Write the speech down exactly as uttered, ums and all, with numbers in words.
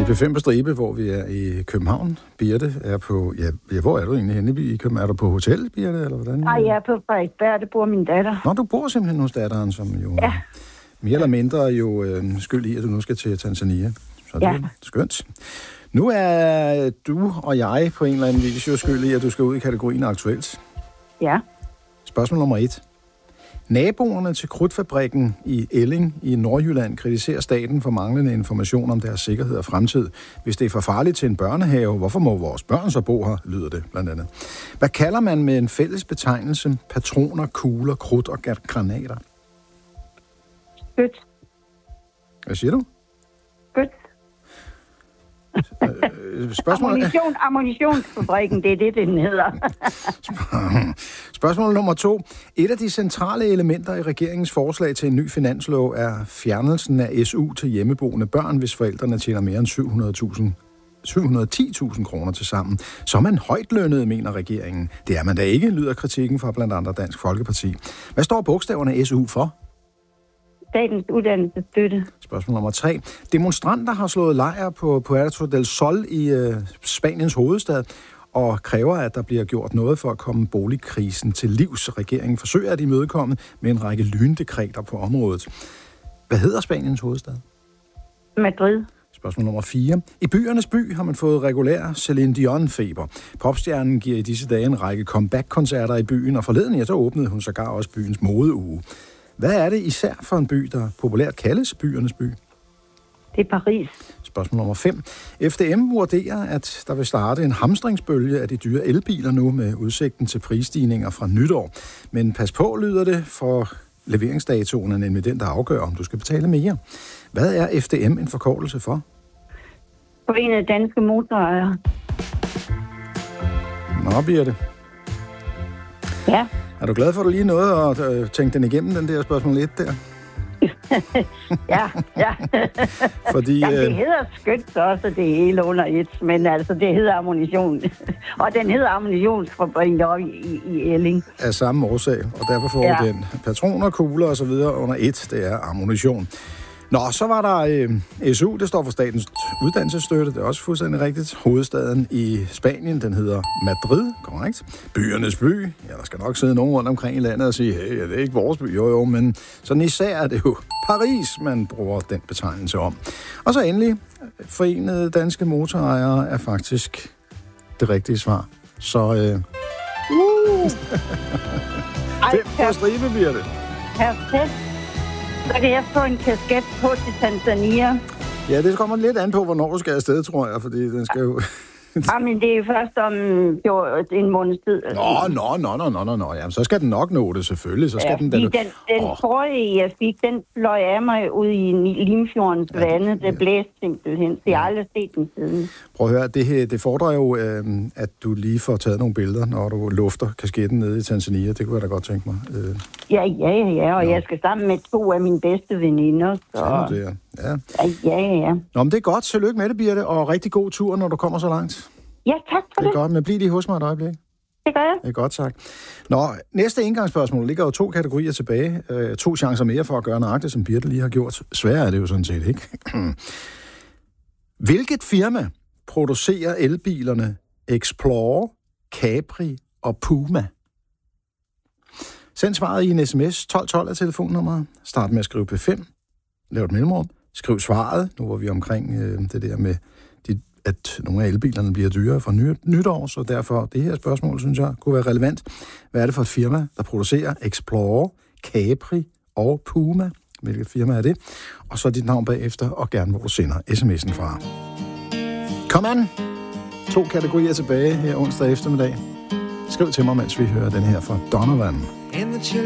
P fem på stribe, hvor vi er i København. Birte er på... Ja, ja hvor er du egentlig henne i København? Er du på hotel, Birte, eller hvordan? Nej, jeg er på Frederiksberg, der bor min datter. Nå, du bor simpelthen hos datteren, som jo... Ja. Mere eller mindre er jo øh, skyld i, at du nu skal til Tanzania. Så det ja. er skønt. Nu er du og jeg på en eller anden vis jo skyld i, at du skal ud i kategorien aktuelt. Ja. Spørgsmål nummer et. Naboerne til krudtfabrikken i Elling i Nordjylland kritiserer staten for manglende information om deres sikkerhed og fremtid. Hvis det er for farligt til en børnehave, hvorfor må vores børn så bo her, lyder det blandt andet. Hvad kalder man med en fælles betegnelse patroner, kugler, krudt og granater? Skyt. Hvad siger du? Skyt. Øh, spørgsmål... Ammunition, ammunitionsfabrikken, det er det, den hedder. Spørgsmål nummer to. Et af de centrale elementer i regeringens forslag til en ny finanslov er fjernelsen af S U til hjemmeboende børn, hvis forældrene tjener mere end syv hundrede og ti tusind kroner til sammen. Så er man højt lønnet, mener regeringen. Det er man da ikke, lyder kritikken fra blandt andet Dansk Folkeparti. Hvad står bogstaverne S U for? Statens uddannelsesstøtte. Spørgsmål nummer tre. Demonstranter har slået lejr på Puerto del Sol i øh, Spaniens hovedstad og kræver, at der bliver gjort noget for at komme boligkrisen til livs. Regeringen forsøger at imødekomme med en række lyndekreter på området. Hvad hedder Spaniens hovedstad? Madrid. Spørgsmål nummer fire. I byernes by har man fået regulær Celine Dion-feber. Popstjernen giver i disse dage en række comeback-koncerter i byen, og forleden ja, så åbnede hun sågar også byens modeuge. Hvad er det især for en by, der populært kaldes byernes by? Det er Paris. Spørgsmål nummer fem. F D M vurderer, at der vil starte en hamstringsbølge af de dyre elbiler nu med udsigten til prisstigninger fra nytår. Men pas på, lyder det, for leveringsdatoen er nemlig den, der afgør, om du skal betale mere. Hvad er F D M en forkortelse for? Forenede Danske Motorejere. Nå, Birte. Ja. Er du glad for, at du lige nåede at øh, tænke den igennem, den der spørgsmål et der? ja, ja. Fordi, Jamen, det øh... hedder skyt så, så det er hele under et, men altså, det hedder ammunition. Og den hedder ammunitionsfabrikken deroppe i, i Elling. Af samme årsag, og derfor får ja. den patroner, kugler og så videre under et, det er ammunition. Nå, så var der øh, S U, det står for Statens Uddannelsesstøtte, det er også fuldstændig rigtigt. Hovedstaden i Spanien, den hedder Madrid, korrekt. Byernes by, ja, der skal nok sidde nogen rundt omkring i landet og sige, hey, det er ikke vores by, jo jo, men sådan især er det jo Paris, man bruger den betegnelse om. Og så endelig, Forenede Danske Motorejere er faktisk det rigtige svar. Så øh... uh. Fem på stribe bliver det. Perfekt. Så kan jeg få en kasket på til Tanzania. Ja, det kommer lidt an på, hvornår du skal afsted, tror jeg, fordi den skal jo... Jamen, det er først om jo, en måneds tid. Nå, nå, nå, nå, nå, nå, nå. Jamen, så skal den nok nå det, selvfølgelig. Så skal ja, den, den, den, den, den oh. forrige, jeg fik, den fløj af mig ud i Limfjordens ja, vande. Det ja. blæste simpelthen, så jeg har aldrig set den siden. Prøv at høre, det, her, det fordrer jo, øh, at du lige får taget nogle billeder, når du lufter kasketten nede i Tanzania. Det kunne jeg da godt tænke mig. Øh. Ja, ja, ja, ja, og nå. jeg skal sammen med to af mine bedste veninder. Så... Sådan det, ja. Ja, ja, ja. ja. Nå, men det er godt. Tillykke med det, Birte, og rigtig god tur, når du kommer så langt. Ja, tak for det. Det er godt, men bliv lige hos mig et øjeblik. Det gør jeg. Det er godt, tak. Nå, næste indgangsspørgsmål. Der ligger jo to kategorier tilbage. Øh, to chancer mere for at gøre nøjagtigt, som Birte lige har gjort. Sværere er det jo sådan set ikke. Hvilket firma producerer elbilerne Explorer, Capri og Puma? Send svaret i en sms. tolv tolv er telefonnummeret. Start med at skrive P fem. Lav et mellemrum. Skriv svaret. Nu var vi omkring øh, det der med at nogle af elbilerne bliver dyrere fra ny- nytår, så derfor det her spørgsmål, synes jeg, kunne være relevant. Hvad er det for et firma, der producerer Explorer, Capri og Puma? Hvilket firma er det? Og så dit navn bagefter, og gerne hvor du sender sms'en fra. Kom an! To kategorier tilbage her onsdag eftermiddag. Skriv til mig, mens vi hører den her fra Donovan.